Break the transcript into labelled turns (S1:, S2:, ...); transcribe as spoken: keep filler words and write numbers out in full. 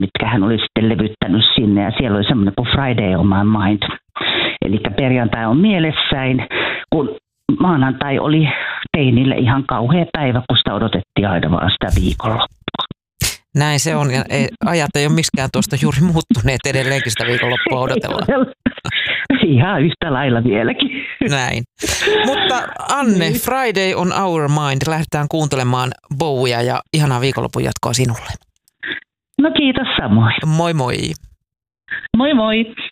S1: mitkä hän oli sitten levyttänyt sinne. Ja siellä oli semmoinen kuin Friday on my mind. Eli perjantai on mielessäin, kun maanantai oli teinille ihan kauhea päivä, kun sitä odotettiin aina vaan sitä viikonloppua.
S2: Näin se on, ja ei, ajat ei ole miskään tuosta juuri muuttuneet, edelleenkin sitä viikonloppua odotellaan.
S1: Ihan yhtä lailla vieläkin.
S2: Näin. Mutta Anne, Friday on our mind. Lähdetään kuuntelemaan Bowiea ja ihanaa viikonlopun jatkoa sinulle.
S1: No kiitos samoin.
S2: Moi moi.
S1: Moi moi.